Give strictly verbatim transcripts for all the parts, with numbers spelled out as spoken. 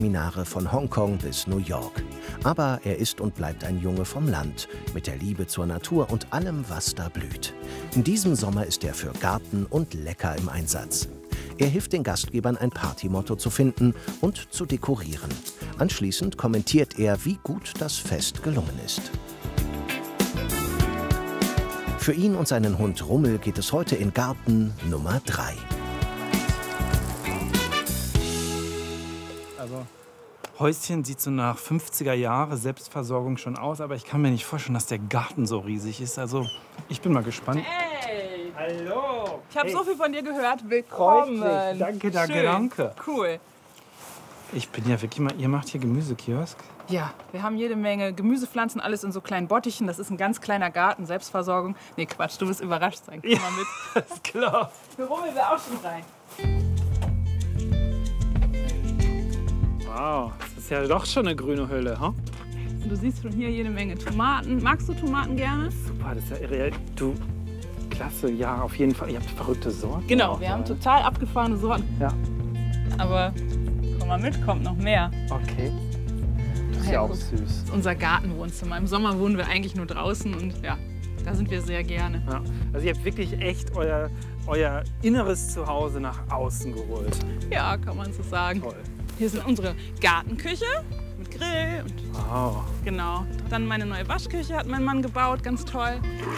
Seminare von Hongkong bis New York. Aber er ist und bleibt ein Junge vom Land, mit der Liebe zur Natur und allem, was da blüht. In diesem Sommer ist er für Garten und Lecker im Einsatz. Er hilft den Gastgebern, ein Partymotto zu finden und zu dekorieren. Anschließend kommentiert er, wie gut das Fest gelungen ist. Für ihn und seinen Hund Rummel geht es heute in Garten Nummer drei. Also, Häuschen sieht so nach fünfziger Jahre Selbstversorgung schon aus, aber ich kann mir nicht vorstellen, dass der Garten so riesig ist. Also, ich bin mal gespannt. Hey! Hallo! Ich habe hey. so viel von dir gehört. Willkommen! Danke, danke, Schön. danke. Cool. Ich bin ja wirklich mal, ihr macht hier Gemüsekiosk? Ja, wir haben jede Menge Gemüsepflanzen, alles in so kleinen Bottichen. Das ist ein ganz kleiner Garten, Selbstversorgung. Nee, Quatsch, du wirst überrascht sein. Komm Ja, mal mit. das ist klar. Für Rummel wir auch schon rein. Wow, das ist ja doch schon eine grüne Hülle, ha? Du siehst schon hier jede Menge Tomaten. Magst du Tomaten gerne? Super, das ist ja irre. Du, klasse, ja, auf jeden Fall. Ihr habt verrückte Sorten. Genau, auch, wir ja. haben total abgefahrene Sorten. Ja. Aber komm mal mit, kommt noch mehr. Okay. Das ist ja, Ja, auch guck. süß. Das ist unser Gartenwohnzimmer. Im Sommer wohnen wir eigentlich nur draußen und ja, da sind wir sehr gerne. Ja. Also ihr habt wirklich echt euer, euer inneres Zuhause nach außen geholt. Ja, kann man so sagen. Toll. Hier ist unsere Gartenküche mit Grill und Wow. genau. Dann meine neue Waschküche hat mein Mann gebaut, ganz toll.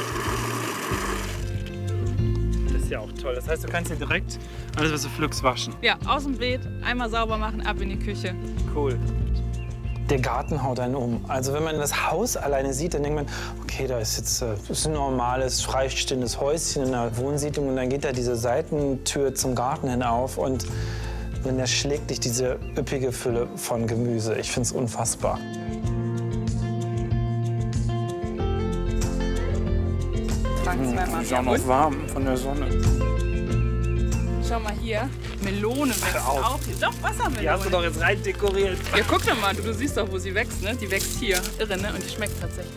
Das ist ja auch toll. Das heißt, du kannst hier direkt alles, was du pflückst, waschen. Ja, aus dem Beet, einmal sauber machen, ab in die Küche. Cool. Der Garten haut einen um. Also wenn man das Haus alleine sieht, dann denkt man, okay, da ist jetzt äh, das ist ein normales, freistehendes Häuschen in einer Wohnsiedlung und dann geht da diese Seitentür zum Garten hin auf und dann erschlägt dich diese üppige Fülle von Gemüse. Ich finde es unfassbar. Fang zweimal Ist auch noch warm von der Sonne. Schau mal hier, Melone wächst Hör auf. auch hier. Doch, Wassermelone. Die hast du doch jetzt rein dekoriert. Ja, guck doch mal, du, du siehst doch, wo sie wächst, ne? Die wächst hier. Irre, ne? Und die schmeckt tatsächlich.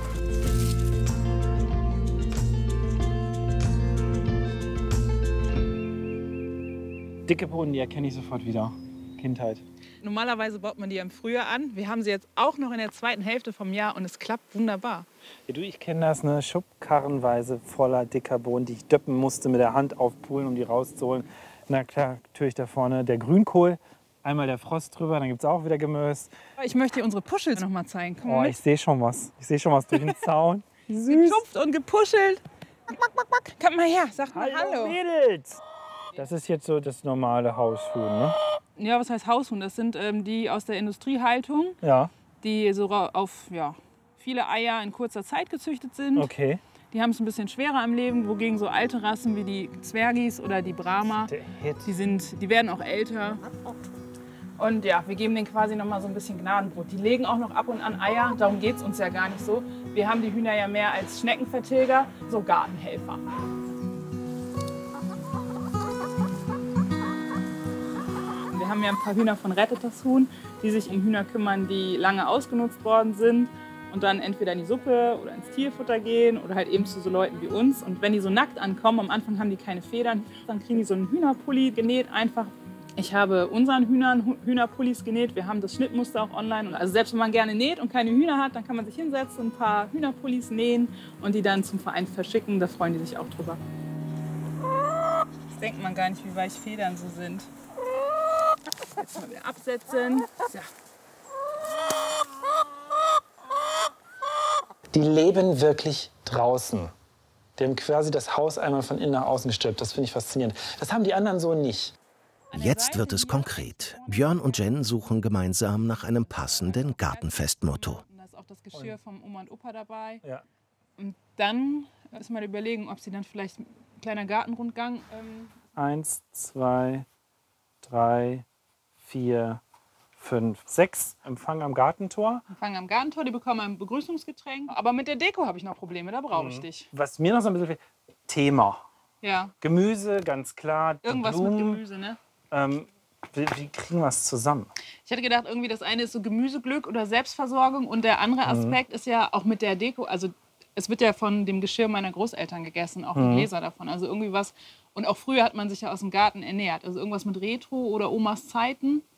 Dicke Bohnen, die erkenne ich sofort wieder. Kindheit. Normalerweise baut man die im Frühjahr an. Wir haben sie jetzt auch noch in der zweiten Hälfte vom Jahr und es klappt wunderbar. Ja, du, ich kenne das, ne? Schubkarrenweise voller dicker Bohnen, die ich döppen musste, mit der Hand aufpulen, um die rauszuholen. Na klar, natürlich da vorne der Grünkohl. Einmal der Frost drüber, dann gibt es auch wieder Gemüse. Ich möchte dir unsere Puschel noch mal zeigen. Komm mal Oh, mit. ich sehe schon was. Ich sehe schon was durch den Zaun. Süß. Getupft und gepuschelt. Komm mal her, sag mal Hallo, Hallo. Mädels! Das ist jetzt so das normale Haushuhn, ne? Ja, was heißt Haushuhn? Das sind ähm, die aus der Industriehaltung, Ja, die so ra- auf ja, viele Eier in kurzer Zeit gezüchtet sind. okay. Die haben es ein bisschen schwerer im Leben, wogegen so alte Rassen wie die Zwergis oder die Brahma, Der Hit. die, sind, die werden auch älter. Und ja, wir geben denen quasi noch mal so ein bisschen Gnadenbrot. Die legen auch noch ab und an Eier, darum geht es uns ja gar nicht so. Wir haben die Hühner ja mehr als Schneckenvertilger, so Gartenhelfer. Wir haben ja ein paar Hühner von Rettet das Huhn, die sich um Hühner kümmern, die lange ausgenutzt worden sind und dann entweder in die Suppe oder ins Tierfutter gehen oder halt eben zu so Leuten wie uns. Und wenn die so nackt ankommen, am Anfang haben die keine Federn, dann kriegen die so einen Hühnerpulli genäht einfach. Ich habe unseren Hühnern Hühnerpullis genäht. Wir haben das Schnittmuster auch online. Und also selbst wenn man gerne näht und keine Hühner hat, dann kann man sich hinsetzen, ein paar Hühnerpullis nähen und die dann zum Verein verschicken. Da freuen die sich auch drüber. Das denkt man gar nicht, wie weich Federn so sind. Jetzt mal wieder absetzen. So. Die leben wirklich draußen. Die haben quasi das Haus einmal von innen nach außen gestülpt. Das finde ich faszinierend. Das haben die anderen so nicht. Jetzt wird es konkret. Björn und Jen suchen gemeinsam nach einem passenden Gartenfestmotto. Da ist auch das Geschirr vom Oma und Opa dabei. Ja. Und dann ist mal überlegen, ob sie dann vielleicht ein kleiner Gartenrundgang. Ähm, Eins, zwei, drei, vier, fünf, sechs. Empfang am Gartentor. fangen am Gartentor, die bekommen ein Begrüßungsgetränk. Aber mit der Deko habe ich noch Probleme, da brauche ich dich. Was mir noch so ein bisschen fehlt, Thema. Ja, Gemüse, ganz klar. die irgendwas Blumen. mit Gemüse, ne? Ähm, wie, wie kriegen wir es zusammen? Ich hätte gedacht, irgendwie das eine ist so Gemüseglück oder Selbstversorgung und der andere Aspekt ist ja auch mit der Deko, also es wird ja von dem Geschirr meiner Großeltern gegessen, auch die Gläser davon, also irgendwie was. Und auch früher hat man sich ja aus dem Garten ernährt, also irgendwas mit Retro oder Omas Zeiten.